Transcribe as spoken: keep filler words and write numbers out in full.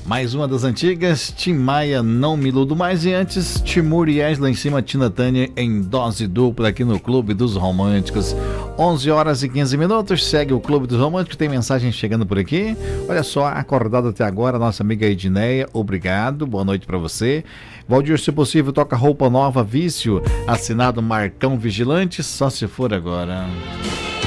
Mais uma das antigas, Tim Maia, Não Me Iludo Mais. E antes, Timur e Yes lá em cima, Tina Turner em dose dupla aqui no Clube dos Românticos. onze horas e quinze minutos, segue o Clube dos Românticos, tem mensagem chegando por aqui. Olha só, acordado até agora, nossa amiga Edneia, obrigado, boa noite pra você. Valdir, se possível, toca Roupa Nova, Vício, assinado Marcão Vigilante, só se for agora.